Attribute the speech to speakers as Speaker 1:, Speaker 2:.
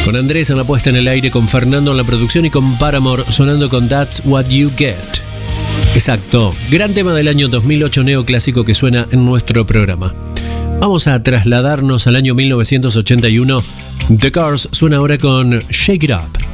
Speaker 1: Con Andrés en la puesta en el aire, con Fernando en la producción y con Paramore sonando con That's What You Get. Exacto, gran tema del año 2008 neoclásico que suena en nuestro programa. Vamos a trasladarnos al año 1981. The Cars suena ahora con Shake It Up.